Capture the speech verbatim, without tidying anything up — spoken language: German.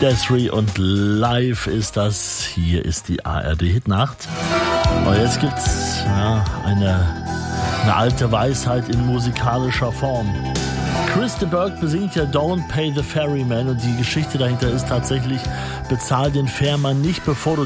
Desiree und live ist das. Hier ist die A R D Hitnacht. Und jetzt gibt's ja, eine, eine alte Weisheit in musikalischer Form. Chris de Burgh besingt ja Don't Pay the Ferryman und die Geschichte dahinter ist tatsächlich, bezahl den Fährmann nicht, bevor du